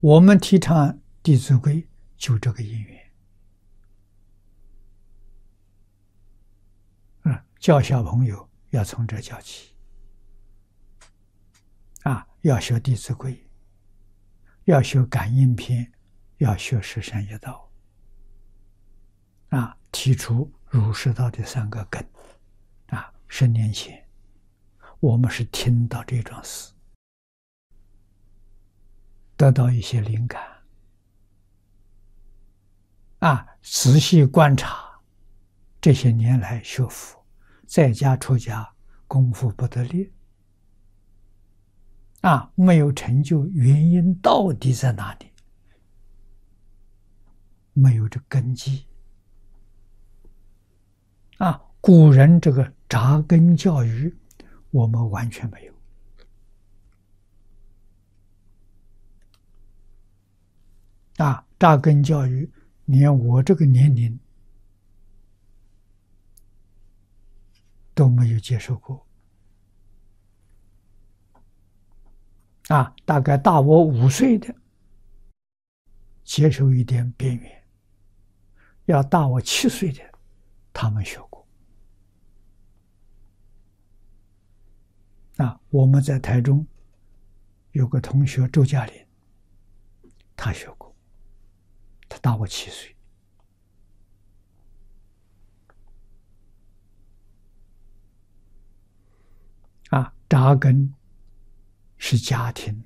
我们提倡《弟子规》，就这个因缘。教小朋友要从这教起，要学《弟子规》，要学感应篇，要学十善业道，提出儒释道的三个根。10年前，我们是听到这桩事，得到一些灵感，仔细观察，这些年来学佛，在家出家，功夫不得力，没有成就，原因到底在哪里？没有这根基。古人这个扎根教育，我们完全没有。扎根教育，连我这个年龄都没有接受过。大概大我5岁的接受一点边缘，要大我7岁的，他们学过。我们在台中有个同学周嘉玲，他学过，他大我7岁。扎根是家庭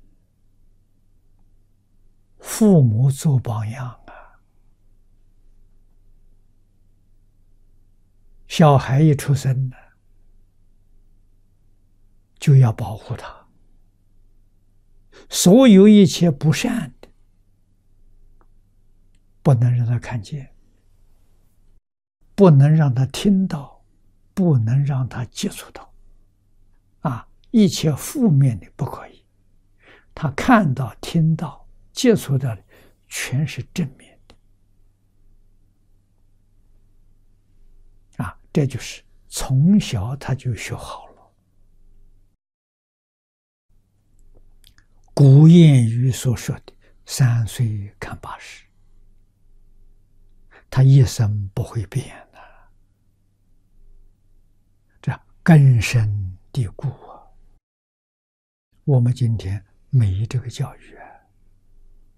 父母做榜样小孩一出生就要保护他，所有一切不善的不能让他看见，不能让他听到，不能让他接触到。一切负面的不可以，他看到、听到、接触到的全是正面的。这就是从小他就学好了。古谚语所说的3岁看80，他一生不会变的，这根深蒂固。我们今天没这个教育